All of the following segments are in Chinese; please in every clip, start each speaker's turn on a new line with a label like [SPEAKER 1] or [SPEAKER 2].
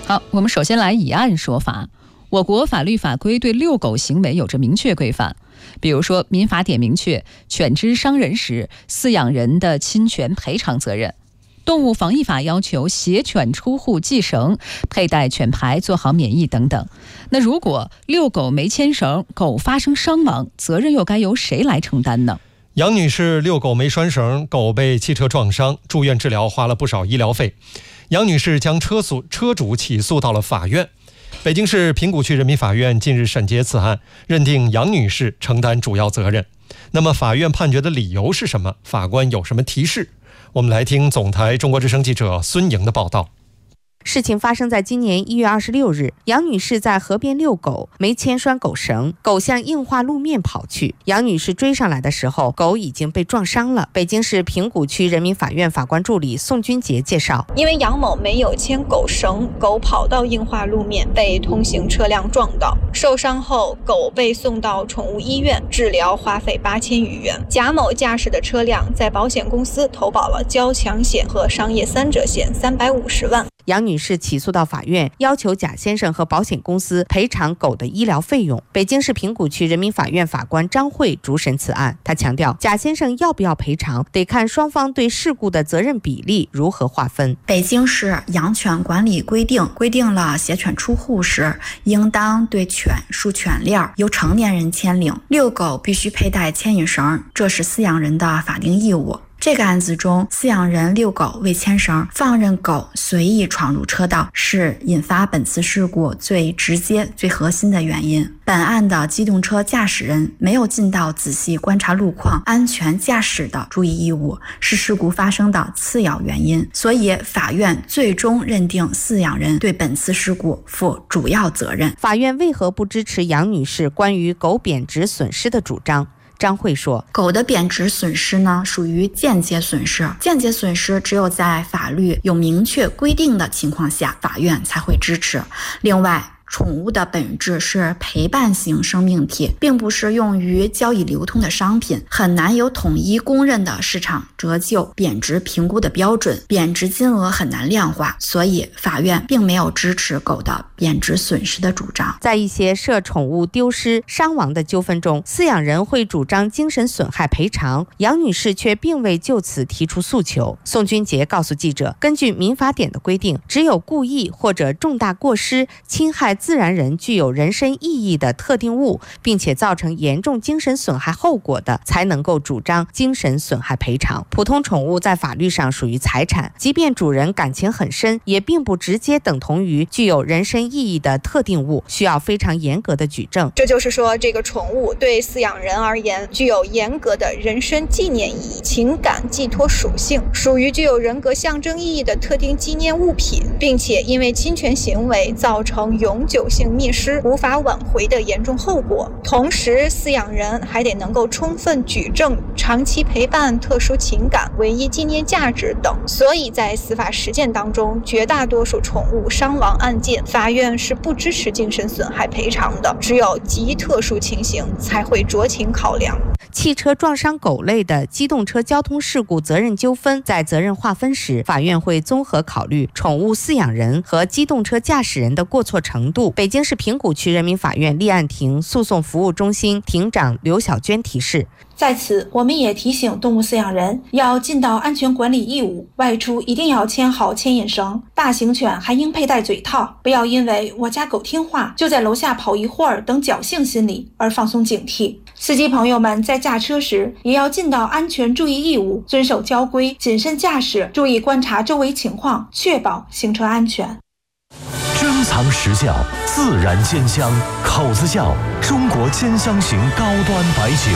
[SPEAKER 1] 好，我们首先来以案说法。我国法律法规对遛狗行为有着明确规范，比如说民法典明确犬只伤人时，饲养人的侵权赔偿责任。动物防疫法要求携犬出户系绳、佩戴犬牌、做好免疫等等。那如果遛狗没牵绳，狗发生伤亡，责任又该由谁来承担呢？
[SPEAKER 2] 杨女士遛狗没拴绳，狗被汽车撞伤，住院治疗花了不少医疗费。杨女士将车主起诉到了法院。北京市平谷区人民法院近日审结此案，认定杨女士承担主要责任。那么法院判决的理由是什么？法官有什么提示？我们来听总台中国之声记者孙莹的报道。
[SPEAKER 3] 事情发生在今年1月26日，杨女士在河边遛狗，没牵拴狗绳，狗向硬化路面跑去。杨女士追上来的时候，狗已经被撞伤了。北京市平谷区人民法院法官助理宋军杰介绍，
[SPEAKER 4] 因为杨某没有牵狗绳，狗跑到硬化路面，被通行车辆撞到，受伤后狗被送到宠物医院治疗，花费8000余元。贾某驾驶的车辆在保险公司投保了交强险和商业3者险350万。
[SPEAKER 3] 杨女士起诉到法院，要求贾先生和保险公司赔偿狗的医疗费用。北京市平谷区人民法院法官张慧主审此案，他强调，贾先生要不要赔偿，得看双方对事故的责任比例如何划分。
[SPEAKER 5] 北京市养犬管理规定了携犬出户时，应当对犬束犬链，由成年人牵领。遛狗必须佩戴牵引绳，这是饲养人的法定义务。这个案子中，饲养人遛狗未牵绳，放任狗随意闯入车道，是引发本次事故最直接、最核心的原因。本案的机动车驾驶人没有尽到仔细观察路况、安全驾驶的注意义务，是事故发生的次要原因。所以，法院最终认定饲养人对本次事故负主要责任。
[SPEAKER 3] 法院为何不支持杨女士关于狗贬值损失的主张？张慧说，
[SPEAKER 5] 狗的贬值损失呢，属于间接损失。间接损失只有在法律有明确规定的情况下，法院才会支持。另外，宠物的本质是陪伴型生命体，并不是用于交易流通的商品，很难有统一公认的市场折旧贬值评估的标准，贬值金额很难量化，所以法院并没有支持狗的贬值损失的主张。
[SPEAKER 3] 在一些涉宠物丢失、伤亡的纠纷中，饲养人会主张精神损害赔偿，杨女士却并未就此提出诉求。宋军杰告诉记者，根据民法典的规定，只有故意或者重大过失侵害自然人具有人身意义的特定物，并且造成严重精神损害后果的，才能够主张精神损害赔偿。普通宠物在法律上属于财产，即便主人感情很深，也并不直接等同于具有人身意义的特定物，需要非常严格的举证。
[SPEAKER 4] 这就是说，这个宠物对饲养人而言，具有严格的人身纪念意义、情感寄托属性，属于具有人格象征意义的特定纪念物品，并且因为侵权行为造成永久性灭失、无法挽回的严重后果。同时，饲养人还得能够充分举证长期陪伴、特殊情感、唯一纪念价值等。所以在司法实践当中，绝大多数宠物伤亡案件，法院是不支持精神损害赔偿的，只有极特殊情形才会酌情考量。
[SPEAKER 3] 汽车撞伤狗类的机动车交通事故责任纠纷，在责任划分时，法院会综合考虑宠物饲养人和机动车驾驶人的过错程度。北京市平谷区人民法院立案庭诉讼服务中心庭长刘小娟提示，
[SPEAKER 6] 在此，我们也提醒动物饲养人要尽到安全管理义务，外出一定要牵好牵引绳，大型犬还应佩戴嘴套，不要因为我家狗听话，就在楼下跑一会儿等侥幸心理而放松警惕。司机朋友们在驾车时也要尽到安全注意义务，遵守交规，谨慎驾驶，注意观察周围情况，确保行车安全。
[SPEAKER 7] 珍藏实窖，自然煎香，口子窖，中国煎香型高端白酒。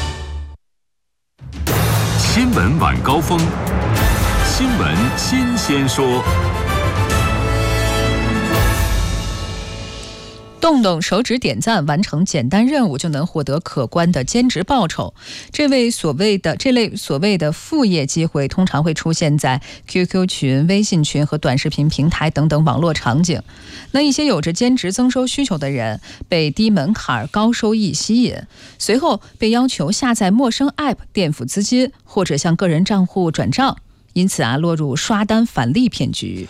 [SPEAKER 8] 新闻晚高峰，新闻新鲜说。
[SPEAKER 1] 动动手指点赞，完成简单任务就能获得可观的兼职报酬。这类所谓的副业机会，通常会出现在 QQ 群、微信群和短视频平台等等网络场景。那一些有着兼职增收需求的人，被低门槛高收益吸引，随后被要求下载陌生 App 垫付资金，或者向个人账户转账，因此落入刷单返利骗局。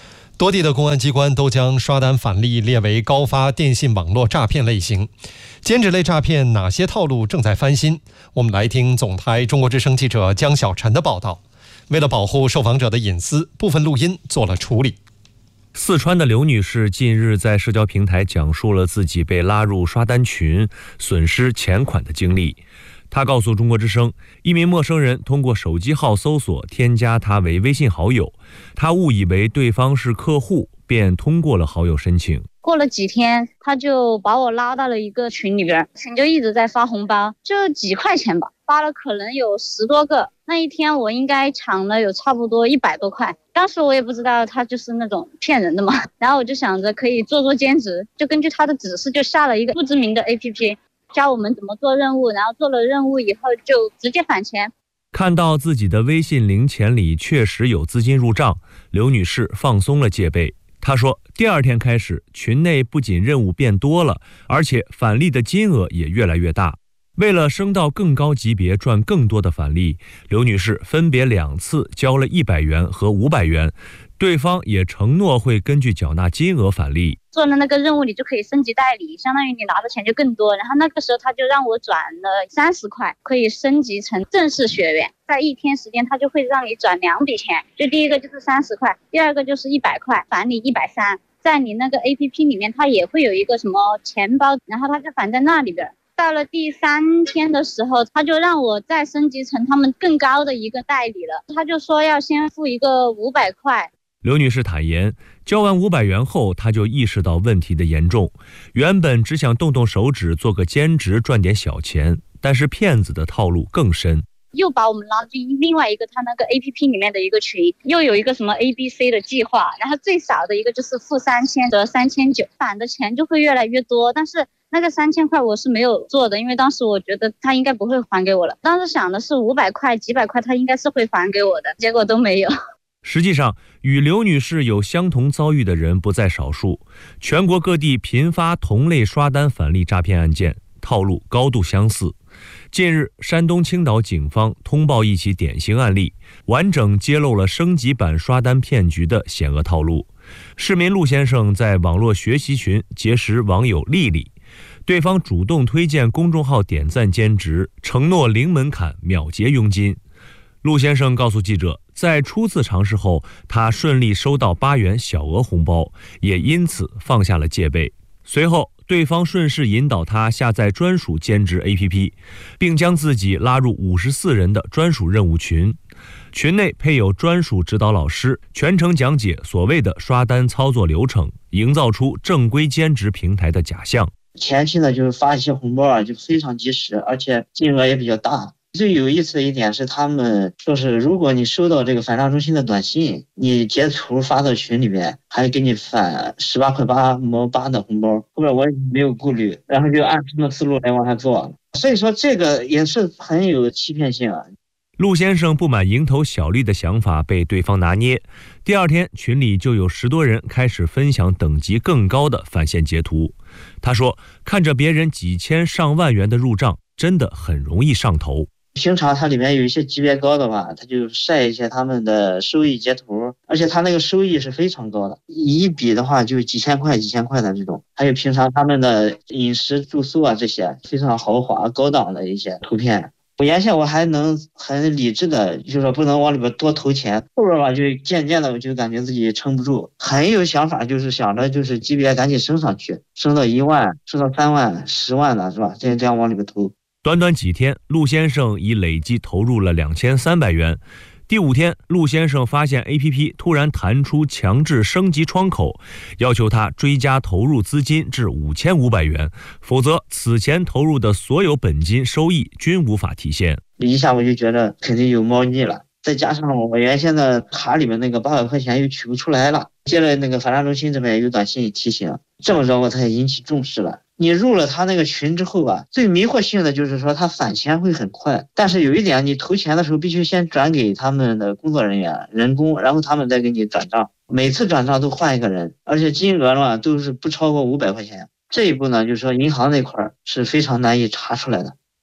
[SPEAKER 2] 多地的公安机关都将刷单返利列为高发电信网络诈骗类型。兼职类诈骗哪些套路正在翻新？我们来听总台中国之声记者江小晨的报道。为了保护受访者的隐私，部分录音做了处理。
[SPEAKER 9] 四川的刘女士近日在社交平台讲述了自己被拉入刷单群、损失钱款的经历。她告诉中国之声，一名陌生人通过手机号搜索添加她为微信好友，她误以为对方是客户，便通过了好友申请。
[SPEAKER 10] 过了几天，他就把我拉到了一个群里边，群就一直在发红包，就几块钱吧，发了可能有10多个。那一天我应该抢了有差不多100多块，当时我也不知道他就是那种骗人的嘛，然后我就想着可以做兼职，就根据他的指示就下了一个不知名的 APP， 教我们怎么做任务，然后做了任务以后就直接返钱。
[SPEAKER 9] 看到自己的微信零钱里确实有资金入账，刘女士放松了戒备。她说，第二天开始，群内不仅任务变多了，而且返利的金额也越来越大。为了升到更高级别赚更多的返利，刘女士分别2次交了100元和500元，对方也承诺会根据缴纳金额返利。
[SPEAKER 10] 做了那个任务你就可以升级代理，相当于你拿的钱就更多，然后那个时候他就让我转了30块，可以升级成正式学员，在1天时间他就会让你转2笔钱，就第一个就是30块，第二个就是100块，返你130，在你那个 APP 里面它也会有一个什么钱包，然后他就返在那里边。到了第3天的时候，他就让我再升级成他们更高的一个代理了，他就说要先付一个500块。
[SPEAKER 9] 刘女士坦言，交完500元后，她就意识到问题的严重。原本只想动动手指做个兼职赚点小钱，但是骗子的套路更深。
[SPEAKER 10] 又把我们拉进另外一个他那个 APP 里面的一个群，又有一个什么 ABC 的计划，然后最少的一个就是付3000和3900，返的钱就会越来越多。但是那个3000块我是没有做的，因为当时我觉得他应该不会还给我了。当时想的是500块、几百块他应该是会还给我的，结果都没有。
[SPEAKER 9] 实际上，与刘女士有相同遭遇的人不在少数，全国各地频发同类刷单返利诈骗案件，套路高度相似。近日，山东青岛警方通报一起典型案例，完整揭露了升级版刷单骗局的险恶套路。市民陆先生在网络学习群结识网友丽丽，对方主动推荐公众号点赞兼职，承诺零门槛秒结佣金。陆先生告诉记者，在初次尝试后，他顺利收到8元小额红包，也因此放下了戒备。随后，对方顺势引导他下载专属兼职 APP， 并将自己拉入54人的专属任务群。群内配有专属指导老师，全程讲解所谓的刷单操作流程，营造出正规兼职平台的假象。
[SPEAKER 11] 前期呢，就是发一些红包啊，就非常及时，而且金额也比较大。最有意思的一点是，他们说是如果你收到这个返账中心的短信，你截图发到群里面，还给你返18.8块的红包。后边我也没有顾虑，然后就按他们的思路来往下做。所以说这个也是很有欺骗性啊。
[SPEAKER 9] 陆先生不满蝇头小利的想法被对方拿捏，第二天群里就有10多人开始分享等级更高的返现截图。他说，看着别人几千上万元的入账，真的很容易上头。
[SPEAKER 11] 平常它里面有一些级别高的吧，它就晒一些他们的收益截图，而且它那个收益是非常高的，一笔的话就几千块的这种。还有平常他们的饮食住宿啊，这些非常豪华高档的一些图片。我原先我还能很理智的，就是说不能往里边多投钱，后边吧就渐渐的我就感觉自己撑不住，很有想法，就是想着就是级别赶紧升上去，升到1万，升到3万、10万的是吧？这样往里边投。
[SPEAKER 9] 短短几天，陆先生已累计投入了2300元。第5天，陆先生发现 APP 突然弹出强制升级窗口，要求他追加投入资金至5500元，否则此前投入的所有本金收益均无法体现。
[SPEAKER 11] 一下我就觉得肯定有猫腻了，再加上我原先的卡里面那个800块钱又取不出来了，接了那个返账中心这边有短信提醒，这么着我才引起重视了。你入了他那个群之后吧，最迷惑性的就是说他返钱会很快，但是有一点，你投钱的时候必须先转给他们的工作人员人工，然后他们再给你转账，每次转账都换一个人，而且金额嘛都是不超过500块钱。这一步呢，就是说银行那块是非常难以查出来的。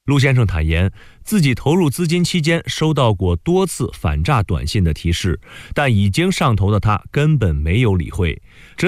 [SPEAKER 9] 陆先生坦言，自己投入资金期间收到过多次反诈短信的提示，但已经上头的他根本没有理会。